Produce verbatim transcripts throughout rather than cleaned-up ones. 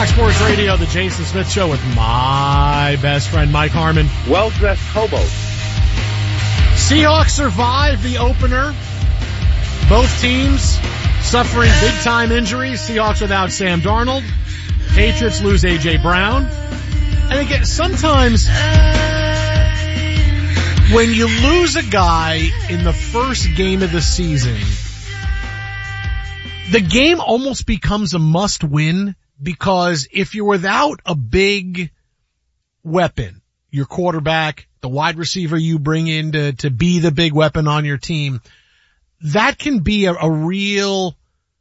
Fox Sports Radio, the Jason Smith Show with my best friend Mike Harmon. Well-dressed hobos. Seahawks survived the opener. Both teams suffering big-time injuries. Seahawks without Sam Darnold. Patriots lose A J. Brown. And again, sometimes when you lose a guy in the first game of the season, the game almost becomes a must-win, because if you're without a big weapon, your quarterback, the wide receiver you bring in to, to be the big weapon on your team, that can be a, a real,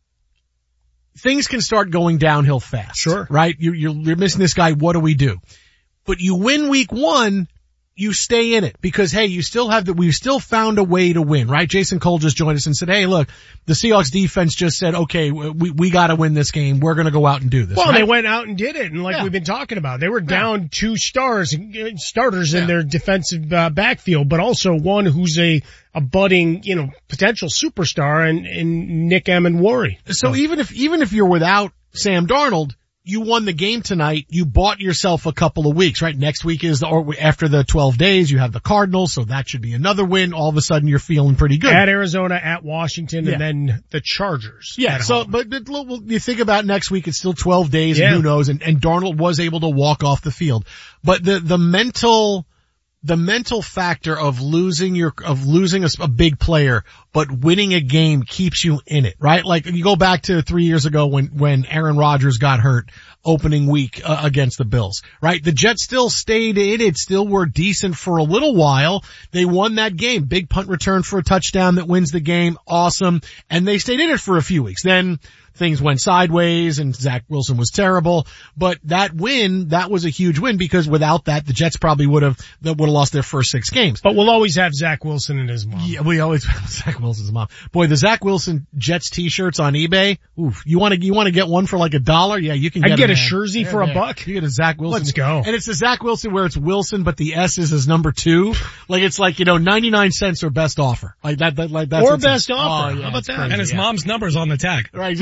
things can start going downhill fast. Sure. Right? You're, you're, you're missing this guy. What do we do? But you win week one, you stay in it because, hey, you still have the, we've still found a way to win, right? Jason Cole just joined us and said, hey, look, the Seahawks defense just said, okay, we, we gotta win this game. We're gonna go out and do this. Well, right? They went out and did it. And like yeah. we've been talking about, they were down yeah. two stars, starters yeah. in their defensive uh, backfield, but also one who's a, a budding, you know, potential superstar in, in Nick Amenwari. So, so even if, even if you're without Sam Darnold, you won the game tonight. You bought yourself a couple of weeks, right? Next week is the, or after the twelve days, you have the Cardinals, so that should be another win. All of a sudden, you're feeling pretty good. At Arizona, at Washington, yeah. and then the Chargers. Yeah, so, home. but, but you think about next week, it's still twelve days, yeah. and who knows, and, and Darnold was able to walk off the field. But the, the mental, the mental factor of losing your, of losing a, a big player, but winning a game keeps you in it, right? Like you go back to three years ago when, when Aaron Rodgers got hurt opening week uh, against the Bills, right? The Jets still stayed in it, still were decent for a little while. They won that game. Big punt return for a touchdown that wins the game. Awesome. And they stayed in it for a few weeks. Then things went sideways and Zach Wilson was terrible. But that win, that was a huge win because without that, the Jets probably would have, would have lost their first six games. But we'll always have Zach Wilson and his mom. Yeah, we always have Zach Wilson's mom. Boy, the Zach Wilson Jets t-shirts on eBay. Oof. You want to, you want to get one for like a dollar? Yeah, you can get I get a, a jersey for yeah, a buck. You get a Zach Wilson. Let's go. And it's a Zach Wilson where it's Wilson, but the S is his number two. Like it's like, you know, ninety-nine cents or best offer. Like that, that like that's Or best offer. Oh, yeah, how about that? crazy, and his yeah. mom's number's on the tag. Right.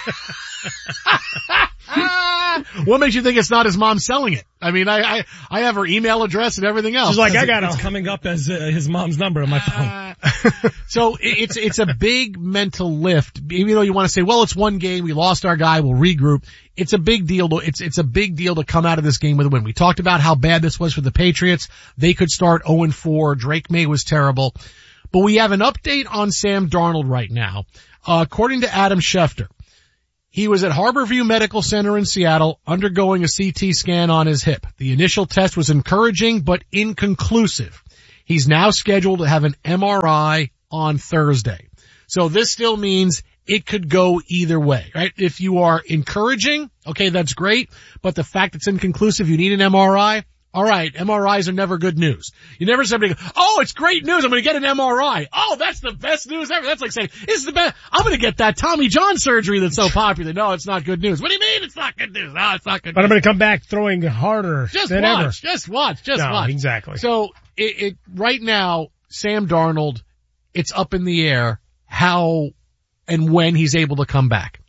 What makes you think it's not his mom selling it? I mean, I, I, I have her email address and everything else. She's like, I got It's it. coming up as uh, his mom's number on my phone. So it's, it's a big mental lift. Even though you want to say, well, it's one game. We lost our guy. We'll regroup. It's a big deal to, it's, it's a big deal to come out of this game with a win. We talked about how bad this was for the Patriots. They could start oh and four. Drake May was terrible. But we have an update on Sam Darnold right now. Uh, according to Adam Schefter, he was at Harborview Medical Center in Seattle undergoing a C T scan on his hip. The initial test was encouraging but inconclusive. He's now scheduled to have an M R I on Thursday. So this still means it could go either way, right? If you are encouraging, okay, that's great. But the fact it's inconclusive, you need an M R I. All right, M R Is are never good news. You never somebody go, oh, it's great news. I'm going to get an M R I. Oh, that's the best news ever. That's like saying, this is the best. I'm going to get that Tommy John surgery that's so popular. No, it's not good news. What do you mean it's not good news? No, it's not good But news. I'm going to come back throwing harder Just than watch. ever. Just watch. Just no, watch. Exactly. So it, it right now, Sam Darnold, it's up in the air how and when he's able to come back.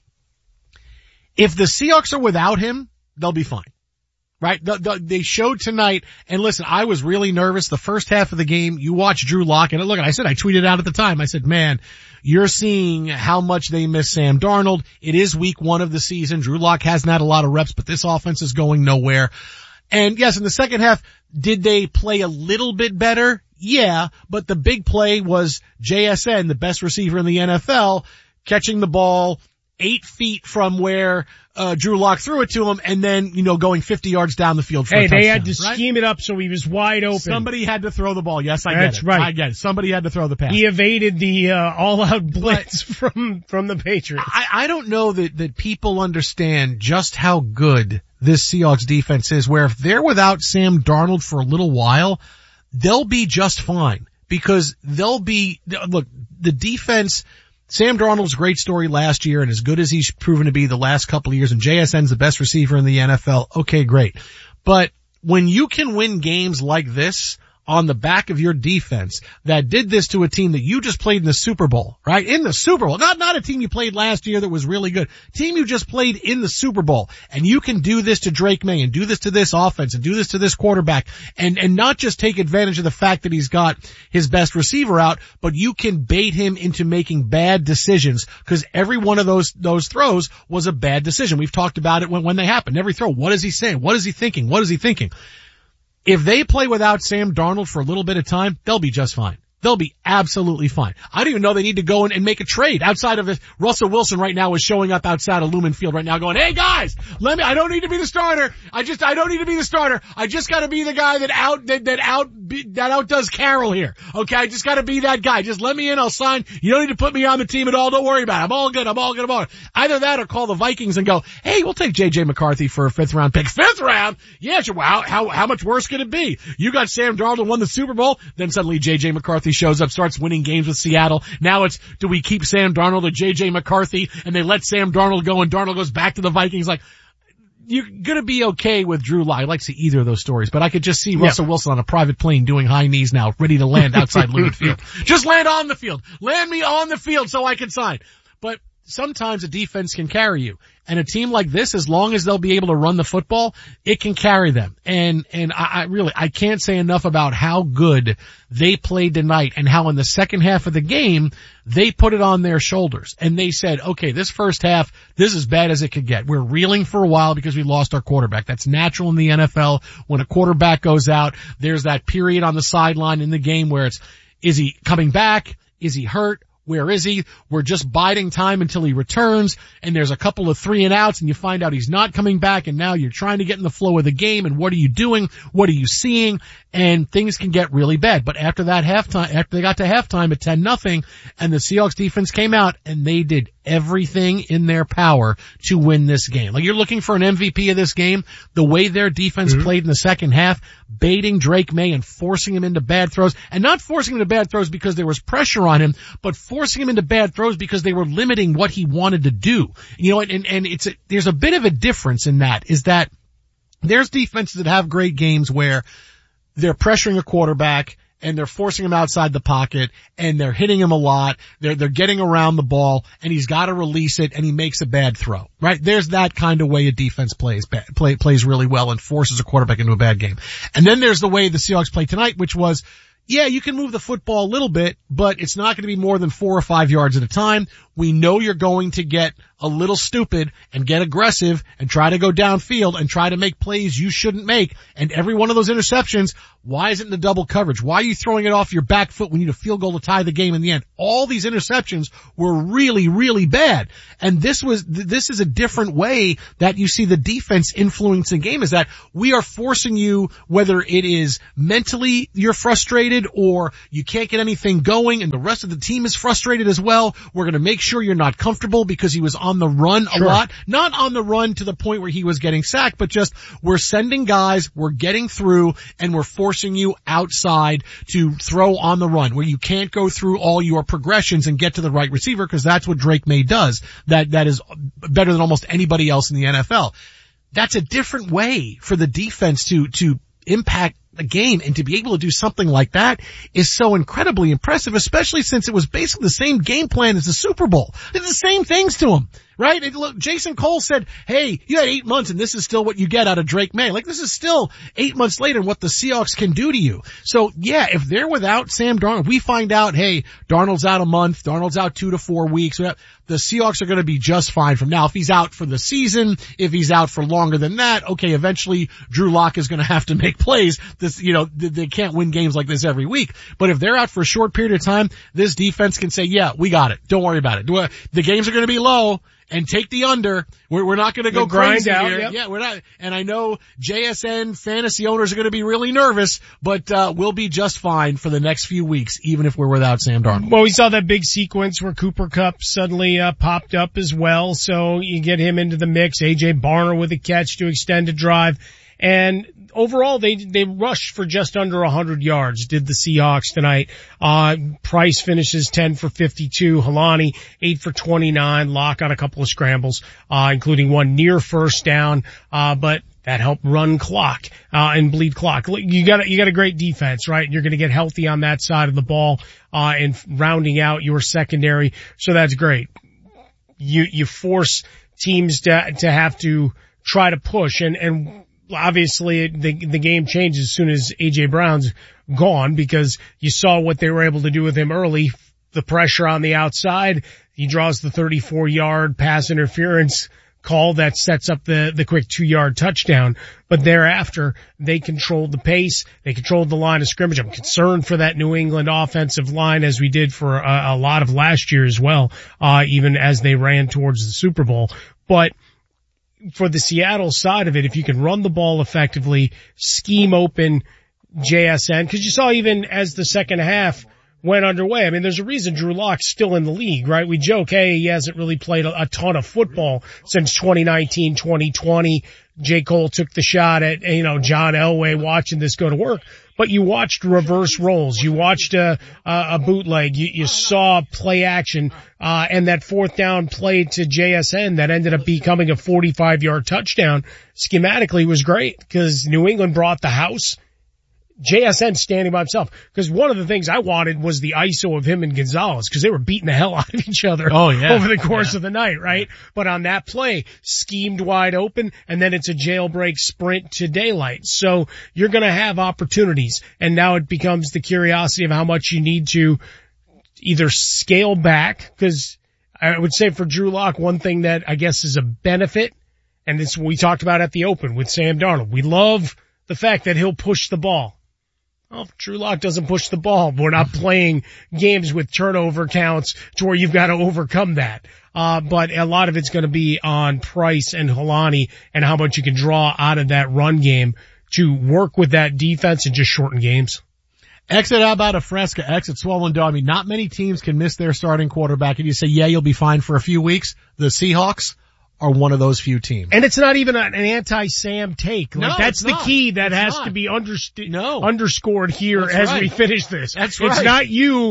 If the Seahawks are without him, they'll be fine. Right? The, the, they showed tonight, and listen, I was really nervous. The first half of the game, you watch Drew Lock, and look, I said, I tweeted out at the time, I said, man, you're seeing how much they miss Sam Darnold. It is week one of the season. Drew Lock hasn't had a lot of reps, but this offense is going nowhere. And yes, in the second half, did they play a little bit better? Yeah, but the big play was J S N, the best receiver in the N F L, catching the ball eight feet from where uh Drew Lock threw it to him, and then, you know, going fifty yards down the field for hey, a touchdown. Hey, they had to right? scheme it up so he was wide open. Somebody had to throw the ball. Yes, I That's get it. right. I get it. Somebody had to throw the pass. He evaded the uh, all-out blitz but from from the Patriots. I, I don't know that, that people understand just how good this Seahawks defense is, where if they're without Sam Darnold for a little while, they'll be just fine. Because they'll be, look, the defense, Sam Darnold's great story last year, and as good as he's proven to be the last couple of years, and J S N's the best receiver in the N F L, okay, great. But when you can win games like this on the back of your defense that did this to a team that you just played in the Super Bowl, right? In the Super Bowl. Not, not a team you played last year that was really good. Team you just played in the Super Bowl. And you can do this to Drake May and do this to this offense and do this to this quarterback and, and not just take advantage of the fact that he's got his best receiver out, but you can bait him into making bad decisions because every one of those, those throws was a bad decision. We've talked about it when, when they happened. Every throw. What is he saying? What is he thinking? What is he thinking? If they play without Sam Darnold for a little bit of time, they'll be just fine. They'll be absolutely fine. I don't even know they need to go in and make a trade outside of this. Russell Wilson right now is showing up outside of Lumen Field right now going, hey guys, let me, I don't need to be the starter. I just, I don't need to be the starter. I just gotta be the guy that out, that, that out, that outdoes Carroll here. Okay. I just gotta be that guy. Just let me in. I'll sign. You don't need to put me on the team at all. Don't worry about it. I'm all good. I'm all good. I'm all good. Either that or call the Vikings and go, hey, we'll take J J McCarthy for a fifth round pick. Fifth round? Yeah, sure. How, how, how much worse could it be? You got Sam Darnold and won the Super Bowl. Then suddenly J J McCarthy shows up, starts winning games with Seattle. Now it's, do we keep Sam Darnold or J J McCarthy? And they let Sam Darnold go and Darnold goes back to the Vikings. Like, you're gonna be okay with Drew Lock. I like to see either of those stories, but I could just see yeah. Russell Wilson on a private plane doing high knees now, ready to land outside Lumen Field. Just land on the field. Land me on the field so I can sign. But sometimes a defense can carry you. And a team like this, as long as they'll be able to run the football, it can carry them. And, and I, I really, I can't say enough about how good they played tonight and how in the second half of the game, they put it on their shoulders. And they said, okay, this first half, this is as bad as it could get. We're reeling for a while because we lost our quarterback. That's natural in the N F L. When a quarterback goes out, there's that period on the sideline in the game where it's, is he coming back? Is he hurt? Where is he? We're just biding time until he returns, and there's a couple of three and outs, and you find out he's not coming back, and now you're trying to get in the flow of the game, and what are you doing? What are you seeing? And things can get really bad. But after that halftime, after they got to halftime at ten nothing, and the Seahawks defense came out, and they did everything in their power to win this game. Like, you're looking for an M V P of this game, the way their defense mm-hmm. played in the second half, baiting Drake May and forcing him into bad throws, and not forcing him into bad throws because there was pressure on him, but forcing him into bad throws because they were limiting what he wanted to do. You know, and, and it's a, there's a bit of a difference in that, is that there's defenses that have great games where they're pressuring a quarterback and they're forcing him outside the pocket and they're hitting him a lot. They're, they're getting around the ball and he's got to release it and he makes a bad throw, right? There's that kind of way a defense plays, play, plays really well and forces a quarterback into a bad game. And then there's the way the Seahawks played tonight, which was, yeah, you can move the football a little bit, but it's not going to be more than four or five yards at a time. We know you're going to get a little stupid and get aggressive and try to go downfield and try to make plays you shouldn't make. And every one of those interceptions, why is it in the double coverage? Why are you throwing it off your back foot when you need a field goal to tie the game in the end? All these interceptions were really, really bad. And this was, this is a different way that you see the defense influencing the game, is that we are forcing you, whether it is mentally you're frustrated or you can't get anything going and the rest of the team is frustrated as well. We're going to make sure you're not comfortable because he was on the run a sure. lot. Not on the run to the point where he was getting sacked, but just we're sending guys, we're getting through, and we're forcing you outside to throw on the run where you can't go through all your progressions and get to the right receiver, because that's what Drake May does. That, that is better than almost anybody else in the N F L. That's a different way for the defense to, to impact a game, and to be able to do something like that is so incredibly impressive, especially since it was basically the same game plan as the Super Bowl. It's the same things to him, right? It, look, Jason Cole said, hey, you had eight months and this is still what you get out of Drake May. Like, this is still eight months later and what the Seahawks can do to you. So yeah, if they're without Sam Darnold, we find out, hey, Darnold's out a month, Darnold's out two to four weeks, the Seahawks are going to be just fine from now. If he's out for the season, if he's out for longer than that, okay, eventually Drew Lock is going to have to make plays. This, you know, they can't win games like this every week. But if they're out for a short period of time, this defense can say, yeah, we got it. Don't worry about it. The games are going to be low. And take the under. We're, we're not going to go grind crazy out, here. Yep. Yeah, we're not. And I know J S N fantasy owners are going to be really nervous, but uh we'll be just fine for the next few weeks, even if we're without Sam Darnold. Well, we saw that big sequence where Cooper Kupp suddenly uh popped up as well, so you get him into the mix. A J Barner with a catch to extend a drive. And overall, they they rushed for just under one hundred yards, did the Seahawks tonight. Uh Price finishes ten for fifty-two. Helani, eight for twenty-nine. Lock on a couple of scrambles, uh including one near first down. Uh But that help run clock, uh, and bleed clock. You got a, you got a great defense, right? You're going to get healthy on that side of the ball, uh, and rounding out your secondary. So that's great. You, you force teams to, to have to try to push, and, and obviously the, the game changes as soon as A J Brown's gone, because you saw what they were able to do with him early. The pressure on the outside, he draws the thirty-four yard pass interference call that sets up the, the quick two yard touchdown. But thereafter, they controlled the pace. They controlled the line of scrimmage. I'm concerned for that New England offensive line, as we did for a, a lot of last year as well, uh, even as they ran towards the Super Bowl. But for the Seattle side of it, if you can run the ball effectively, scheme open J S N, because you saw even as the second half went underway. I mean, there's a reason Drew Lock's still in the league, right? We joke, hey, he hasn't really played a, a ton of football since twenty nineteen, twenty twenty. J. Cole took the shot at, you know, John Elway watching this go to work. But you watched reverse rolls. You watched a, a, a bootleg. You, you saw play action, uh, and that fourth down play to J S N that ended up becoming a forty-five yard touchdown schematically was great, because New England brought the house. J S N standing by himself, because one of the things I wanted was the I S O of him and Gonzalez, because they were beating the hell out of each other oh, yeah. over the course yeah. of the night, right? But on that play, schemed wide open, and then it's a jailbreak sprint to daylight. So you're going to have opportunities, and now it becomes the curiosity of how much you need to either scale back, because I would say for Drew Lock, one thing that I guess is a benefit, and it's what we talked about at the Open with Sam Darnold. We love the fact that he'll push the ball. Well, if Drew Lock doesn't push the ball, we're not playing games with turnover counts to where you've got to overcome that. Uh, but a lot of it's going to be on Price and Helani and how much you can draw out of that run game to work with that defense and just shorten games. Exit out about a Fresca, exit Swollen Dome. I mean, not many teams can miss their starting quarterback, and you say, yeah, you'll be fine for a few weeks. The Seahawks are one of those few teams. And it's not even an anti-Sam take. Like, no, that's the not. key that it's has not. to be underst- no. underscored here that's as right. we finish this. That's It's right. not you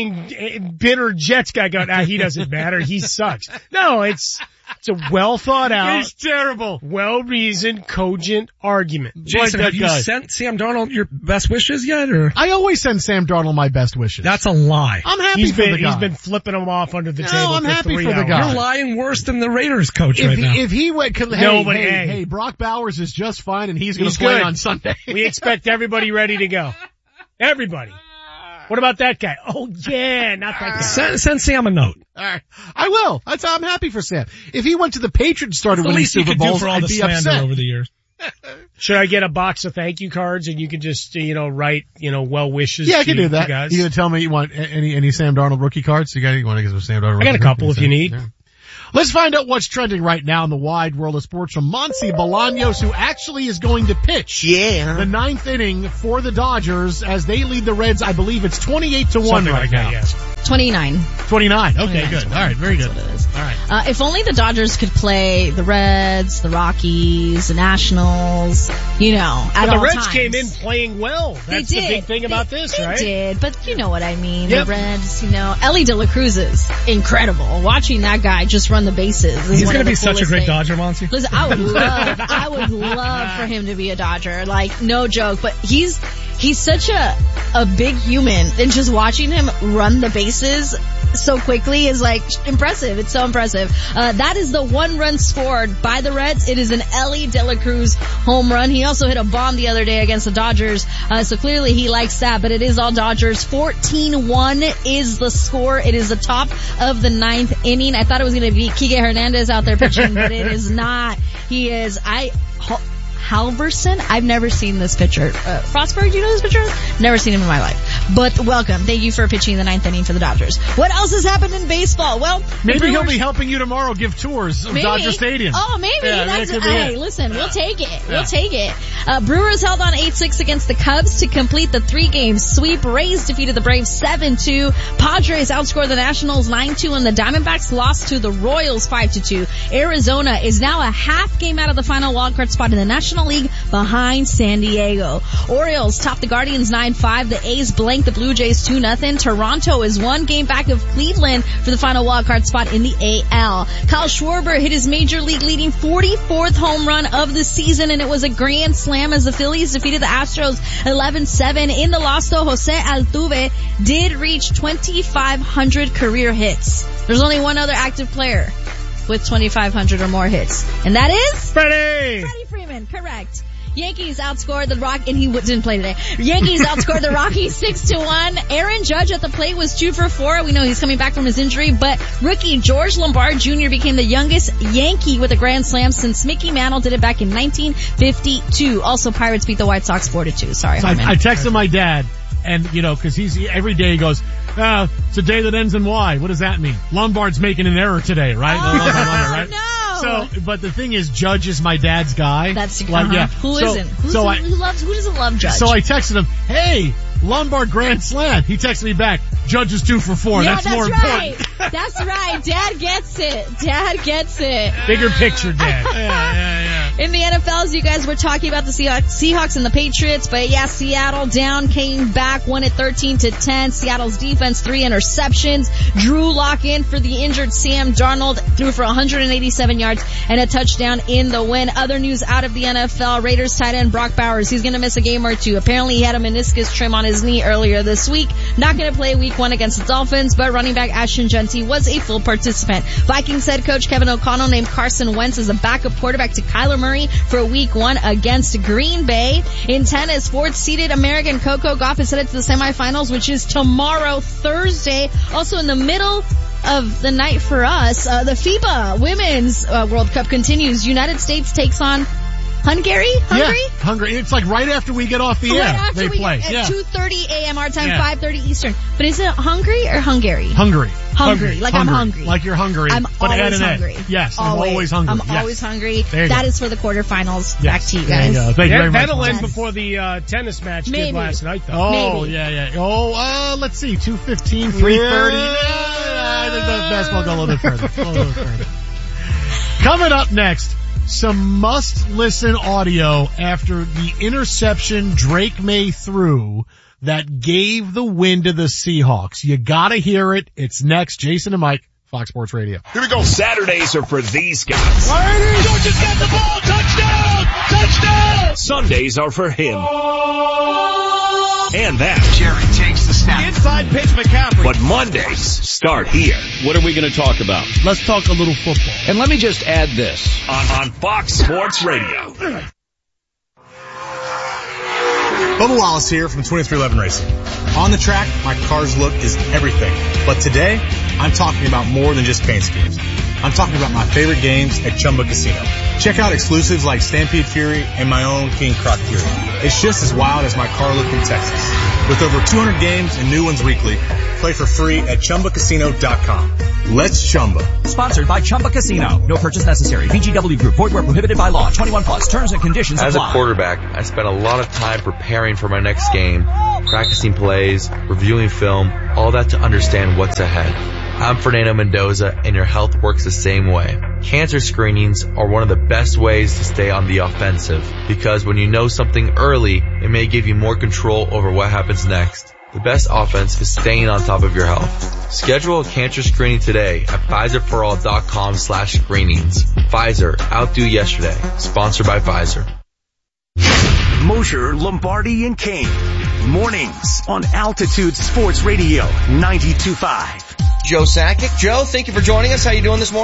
being bitter Jets guy going, ah, he doesn't matter. He sucks. No, it's, it's a well thought out. He's terrible. Well reasoned, cogent argument. Jason, Like have that you guy. sent Sam Darnold your best wishes yet, or? I always send Sam Darnold my best wishes. That's a lie. I'm happy He's for been, the guy. he's been flipping them off under the No, table I'm for happy three for the hours. guy. You're lying worse than the Raiders coach if right he, now. if he went, hey, No, but hey, hey. hey, Brock Bowers is just fine, and he's going He's to play good. on Sunday. We expect everybody ready to go. Everybody. What about that guy? Oh yeah, not that guy. Send, send Sam a note. All right, I will. That's I'm happy for Sam. If he went to the Patriots, started It's the winning least you Super could do Bowls, for all I'd the be slander upset. over the years. Should I get a box of thank you cards and you can just, you know, write, you know, well wishes? Yeah, I to, can do that. to guys? You gonna tell me you want any any Sam Darnold rookie cards? You got you want to get some Sam Darnold? I rookie got a couple cards? if you need. Yeah. Let's find out what's trending right now in the wide world of sports from Monty Bolaños, who actually is going to pitch Yeah. the ninth inning for the Dodgers as they lead the Reds. I believe it's twenty-eight to one Something right like now. that, yes. twenty-nine. twenty-nine. Okay, twenty-nine, good. All right, very good. That's what it is. All right. Uh, if only the Dodgers could play the Reds, the Rockies, the Nationals, you know, at But the all Reds times. came in playing well. That's they the did. big thing They- about this, they right? did, but you know what I mean. Yep. The Reds, you know, Ellie De La Cruz is incredible. Watching that guy just run the bases is He's one going of to the be such a coolest great things. Dodger, Monty. Listen, I would love, I would love for him to be a Dodger. Like, no joke, but he's, he's such a, a big human, and just watching him run the bases so quickly is like impressive. It's so impressive. Uh, that is the one run scored by the Reds. It is an Ellie De La Cruz home run. He also hit a bomb the other day against the Dodgers. Uh, so clearly he likes that, but it is all Dodgers. fourteen one is the score. It is the top of the ninth inning. I thought it was going to be Kike Hernandez out there pitching, but it is not. He is, I, Halverson. I've never seen this pitcher. Uh, Frostberg, do you know this pitcher? Never seen him in my life. But welcome. Thank you for pitching the ninth inning for the Dodgers. What else has happened in baseball? Well, Maybe Brewers, he'll be helping you tomorrow give tours of maybe. Dodger Stadium. Oh, maybe. Yeah, That's, that could be hey, it. listen, we'll take it. Yeah. We'll take it. Uh, Brewers held on eight six against the Cubs to complete the three-game sweep. Rays defeated the Braves seven two. Padres outscored the Nationals nine two, and the Diamondbacks lost to the Royals five to two. Arizona is now a half game out of the final wildcard spot in the National League behind San Diego. Orioles topped the Guardians nine five. The A's blanked spanked the Blue Jays two nothing. Toronto is one game back of Cleveland for the final wildcard spot in the A L. Kyle Schwarber hit his major league leading forty-fourth home run of the season, and it was a grand slam as the Phillies defeated the Astros eleven seven. In the loss, though, Jose Altuve did reach twenty-five hundred career hits. There's only one other active player with twenty-five hundred or more hits, and that is Freddie! Freddie Freeman, correct. Yankees outscored the Rock, and he didn't play today. Yankees outscored the Rockies six to one. Aaron Judge at the plate was two for four. We know he's coming back from his injury, but rookie George Lombard Junior became the youngest Yankee with a grand slam since Mickey Mantle did it back in nineteen fifty-two. Also, Pirates beat the White Sox four to two. Sorry, so I, I texted my dad, and you know, cause he's, every day he goes, uh, it's a day that ends in Y. What does that mean? Lombard's making an error today, right? Oh, right? no. So, but the thing is, Judge is my dad's guy. That's like, uh-huh. yeah. Who so, isn't? Who's, so who, I, who loves? Who doesn't love Judge? So I texted him, "Hey, Lombard grand slam." He texted me back, "Judge is two for four. Yeah, that's, that's more right. important." That's right. Dad gets it. Dad gets it. Bigger picture, Dad. yeah, yeah, yeah. In the N F L, as you guys were talking about the Seahawks, Seahawks and the Patriots, but yeah, Seattle down, came back, won it thirteen to ten. Seattle's defense, three interceptions. Drew Lock in for the injured Sam Darnold, threw for one hundred eighty-seven yards and a touchdown in the win. Other news out of the N F L, Raiders tight end Brock Bowers, he's gonna miss a game or two. Apparently he had a meniscus trim on his knee earlier this week. Not gonna play week one against the Dolphins, but running back Ashton Genty was a full participant. Vikings head coach Kevin O'Connell named Carson Wentz as a backup quarterback to Kyler Murray for week one against Green Bay. In tennis, fourth-seeded American Coco Gauff is headed to the semifinals, which is tomorrow, Thursday. Also in the middle of the night for us, uh, the FIBA Women's uh, World Cup continues. United States takes on Hungary? Hungary? Yeah, Hungary. It's like right after we get off the right air, after they we play. Get, yeah. At two thirty a.m. our time, Yeah. five thirty Eastern. But is it Hungary or Hungary? Hungry. Hungry. Like hungry. I'm hungry. Like you're hungry. I'm but add always an hungry. A. Yes, always. I'm always hungry. I'm yes. always hungry. There you That go. is for the quarterfinals. Yes. Back to you There you guys. go. Thank you Yeah, very much. that'll end Yes. before the uh, tennis match Maybe. did last night, though. Oh, Maybe. yeah, yeah. Oh, uh, let's see. two fifteen, three thirty. Yeah, I think that basketball go a little bit further. A little bit further. Coming up next, some must-listen audio after the interception Drake May threw that gave the win to the Seahawks. You gotta hear it. It's next. Jason and Mike, Fox Sports Radio. Here we go. Saturdays are for these guys. Georgia's got the ball. Touchdown! Touchdown! Sundays are for him. And that. Jerry takes the snap. Inside pitch, McCaffrey. But Mondays start here. What are we going to talk about? Let's talk a little football. And let me just add this. On, on Fox Sports Radio. Bubba Wallace here from twenty-three eleven Racing. On the track, my car's look is everything. But today, I'm talking about more than just paint schemes. I'm talking about my favorite games at Chumba Casino. Check out exclusives like Stampede Fury and my own King Croc Fury. It's just as wild as my car look in Texas. With over two hundred games and new ones weekly, play for free at Chumba Casino dot com. Let's Chumba. Sponsored by Chumba Casino. No purchase necessary. V G W Group. Void where prohibited by law. twenty-one plus. Terms and conditions As apply. a quarterback, I spent a lot of time preparing for my next game, practicing plays, reviewing film, all that to understand what's ahead. I'm Fernando Mendoza, and your health works the same way. Cancer screenings are one of the best ways to stay on the offensive, because when you know something early, it may give you more control over what happens next. The best offense is staying on top of your health. Schedule a cancer screening today at Pfizer for all dot com slash screenings. Pfizer, outdo yesterday. Sponsored by Pfizer. Mosher, Lombardi, and Kane. Mornings on Altitude Sports Radio ninety-two point five. Joe Sakic. Joe, thank you for joining us. How you doing this morning?